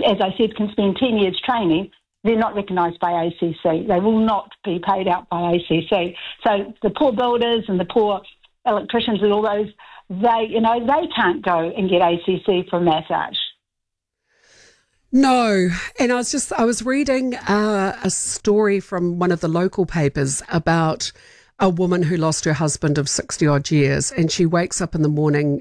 as I said, can spend 10 years training, they're not recognised by ACC. They will not be paid out by ACC. So the poor builders and the poor electricians and all those, they can't go and get ACC for massage. No, and I was reading a story from one of the local papers about a woman who lost her husband of 60 odd years, and she wakes up in the morning,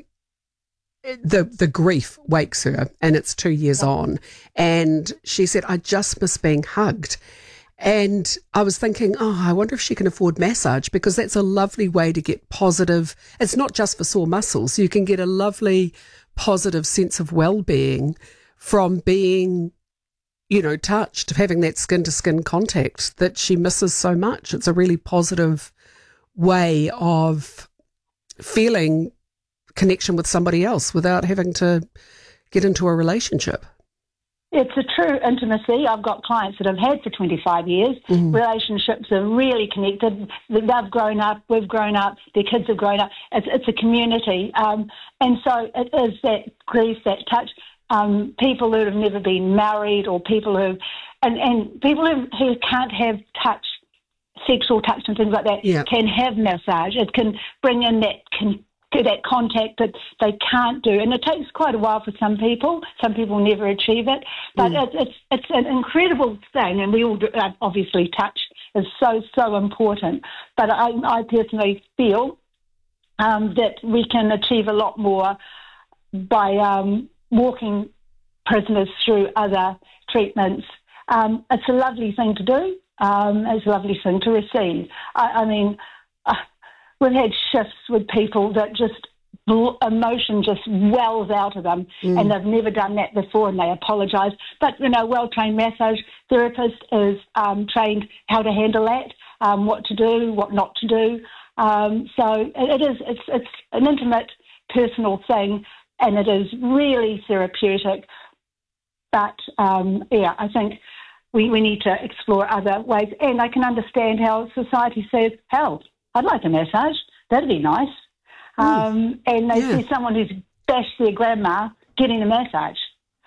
the grief wakes her, and it's 2 years on, and she said, I just miss being hugged. And I was thinking, I wonder if she can afford massage, because that's a lovely way to get positive. It's not just for sore muscles. You can get a lovely positive sense of well-being from being, touched, having that skin-to-skin contact that she misses so much. It's a really positive way of feeling connection with somebody else without having to get into a relationship. It's a true intimacy. I've got clients that I've had for 25 years. Mm-hmm. Relationships are really connected. They've grown up, we've grown up, their kids have grown up. It's a community. And so it is that grief, that touch. People who have never been married, or people who can't have touch, sexual touch and things like that, can have massage. It can bring in that contact that they can't do, and it takes quite a while for some people. Some people never achieve it, but it's an incredible thing, and we all do. Obviously, touch is so important. But I personally feel that we can achieve a lot more by walking prisoners through other treatments. It's a lovely thing to do. It's a lovely thing to receive. We've had shifts with people that just emotion just wells out of them, and they've never done that before, and they apologise. But well-trained massage therapist is trained how to handle that, what to do, what not to do. So it's an intimate, personal thing, and it is really therapeutic. But I think we need to explore other ways, and I can understand how society says, hell, I'd like a massage. That'd be nice. And they see someone who's bashed their grandma getting a massage.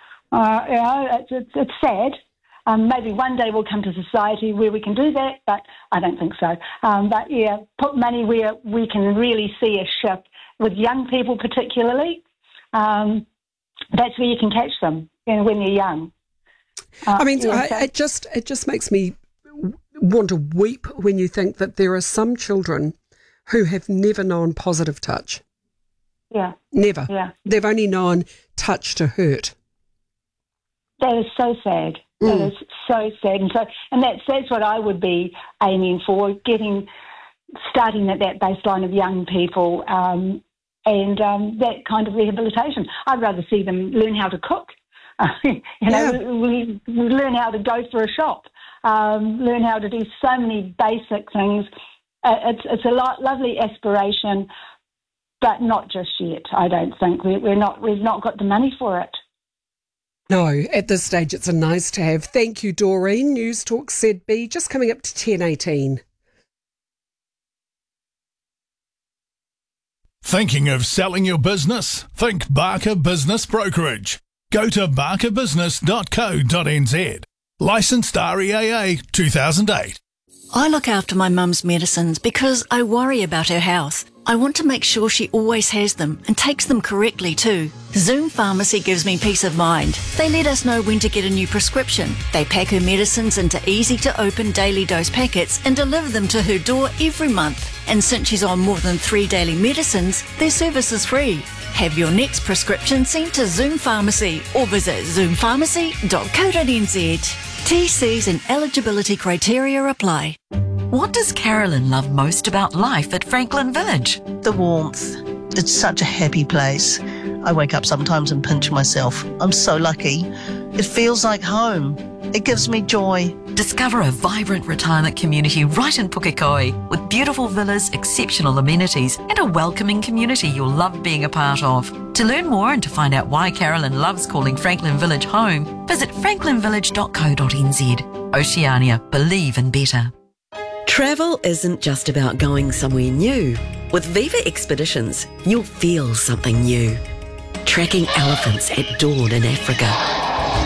It's sad. Maybe one day we'll come to society where we can do that, but I don't think so. Put money where we can really see a shift with young people, particularly. That's where you can catch them when they're young. It just makes me want to weep when you think that there are some children who have never known positive touch. Yeah. Never. Yeah. They've only known touch to hurt. That is so sad. That is so sad. And that's what I would be aiming for, starting at that baseline of young people, and that kind of rehabilitation. I'd rather see them learn how to cook. We learn how to go for a shop. Learn how to do so many basic things. It's a lovely aspiration, but not just yet. I don't think we've not got the money for it. No, at this stage it's a nice to have. Thank you, Doreen. News Talk ZB, just coming up to 10:18. Thinking of selling your business? Think Barker Business Brokerage. Go to barkerbusiness.co.nz. Licensed REAA 2008. I look after my mum's medicines because I worry about her health. I want to make sure she always has them and takes them correctly too. Zoom Pharmacy gives me peace of mind. They let us know when to get a new prescription. They pack her medicines into easy-to-open daily dose packets and deliver them to her door every month. And since she's on more than 3 daily medicines, their service is free. Have your next prescription sent to Zoom Pharmacy or visit zoompharmacy.co.nz. TCs and eligibility criteria apply. What does Carolyn love most about life at Franklin Village? The warmth. It's such a happy place. I wake up sometimes and pinch myself. I'm so lucky. It feels like home. It gives me joy. Discover a vibrant retirement community right in Pukekohe with beautiful villas, exceptional amenities and a welcoming community you'll love being a part of. To learn more and to find out why Carolyn loves calling Franklin Village home, visit franklinvillage.co.nz. Oceania, believe in better. Travel isn't just about going somewhere new. With Viva Expeditions, you'll feel something new. Tracking elephants at dawn in Africa,